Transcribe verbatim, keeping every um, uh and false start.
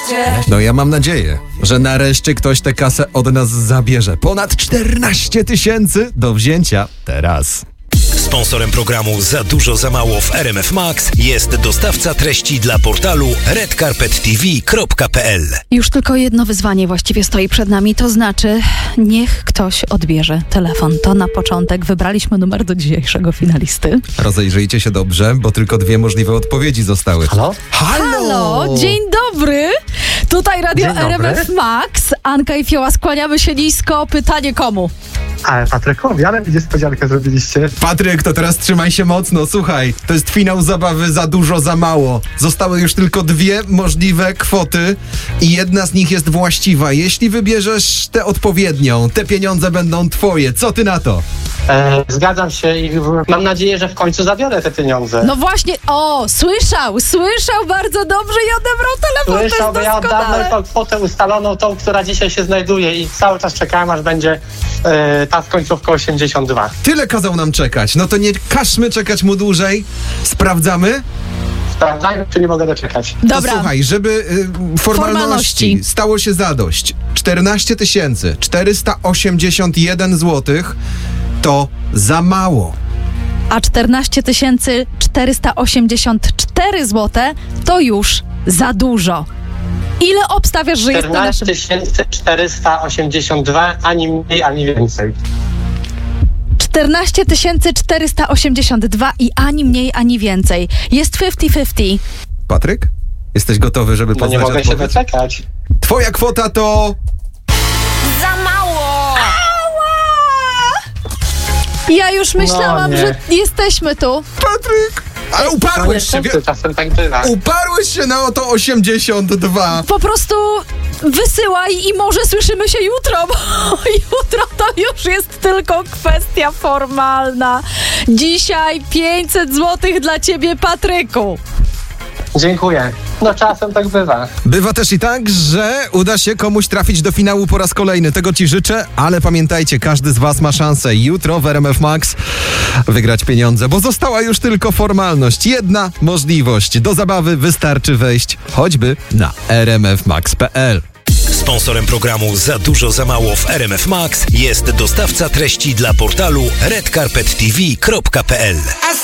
No ja mam nadzieję, że nareszcie ktoś tę kasę od nas zabierze. Ponad czternaście tysięcy do wzięcia teraz. Sponsorem programu Za dużo, za mało w R M F Max jest dostawca treści dla portalu red carpet t v kropka p l. Już tylko jedno wyzwanie właściwie stoi przed nami, to znaczy niech ktoś odbierze telefon. To na początek wybraliśmy numer do dzisiejszego finalisty. Rozejrzyjcie się dobrze, bo tylko dwie możliwe odpowiedzi zostały. Halo? Halo! Halo, dzień dobry! Tutaj Radio Dzień dobry. R M F Max. Anka i Fioła, skłaniamy się nisko. Pytanie komu? Ale Patrykowi, ale niespodziankę zrobiliście. Patryk, to teraz trzymaj się mocno. Słuchaj, to jest finał zabawy Za dużo, za mało. Zostały już tylko dwie możliwe kwoty i jedna z nich jest właściwa. Jeśli wybierzesz tę odpowiednią, te pieniądze będą twoje. Co ty na to? E, zgadzam się i mam nadzieję, że w końcu zabiorę te pieniądze. No właśnie, o, słyszał, słyszał bardzo dobrze i odebrał telefon. Słyszał, to bo jest ja doskonale. oddałem tą kwotę ustaloną, tą, która dzisiaj się znajduje i cały czas czekałem, aż będzie e, ta z końcówką osiemdziesiąt dwa. Tyle kazał nam czekać. No to nie każmy czekać mu dłużej. Sprawdzamy? Sprawdzajmy, czy nie mogę doczekać. Dobra. To słuchaj, żeby y, formalności, Formalności. stało się zadość. czternaście tysięcy czterysta osiemdziesiąt jeden złotych to za mało. A czternaście tysięcy czterysta osiemdziesiąt cztery złote to już za dużo. Ile obstawiasz, że jest to czternaście naszym... tysięcy czterysta osiemdziesiąt dwa, ani mniej, ani więcej. czternaście tysięcy czterysta osiemdziesiąt dwa i ani mniej, ani więcej. Jest pięćdziesiąt pięćdziesiąt. Patryk? Jesteś gotowy, żeby No poznać nie mogę się odpowiedź? doczekać. Twoja kwota to... Za mało! Ja już myślałam, No nie. że jesteśmy tu. Patryk! Ale No uparłeś się! niestety, czasem tak bywa. Uparłeś się na oto osiemdziesiąt dwa. Po prostu wysyłaj i może słyszymy się jutro, bo jutro to już jest tylko kwestia formalna. Dzisiaj pięćset złotych dla ciebie, Patryku. Dziękuję. No czasem tak bywa. Bywa też i tak, że uda się komuś trafić do finału po raz kolejny. Tego ci życzę, ale pamiętajcie, każdy z was ma szansę jutro w R M F Max wygrać pieniądze, bo została już tylko formalność. Jedna możliwość. Do zabawy wystarczy wejść choćby na r m f max kropka p l. Sponsorem programu Za dużo, za mało w R M F Max jest dostawca treści dla portalu red carpet t v kropka p l.